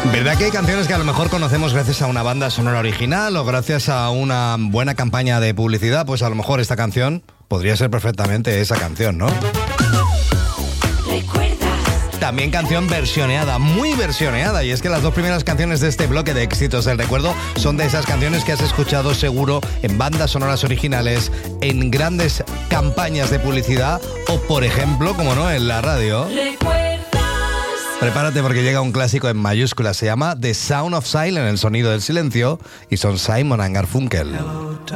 ¿Verdad que hay canciones que a lo mejor conocemos gracias a una banda sonora original o gracias a una buena campaña de publicidad? Pues a lo mejor esta canción podría ser perfectamente esa canción, ¿no? También canción versioneada, muy versioneada, y es que las dos primeras canciones de este bloque de éxitos del recuerdo son de esas canciones que has escuchado seguro en bandas sonoras originales, en grandes campañas de publicidad o, por ejemplo, como no, en la radio. Prepárate porque llega un clásico en mayúsculas, se llama The Sound of Silence, el sonido del silencio, y son Simon & Garfunkel.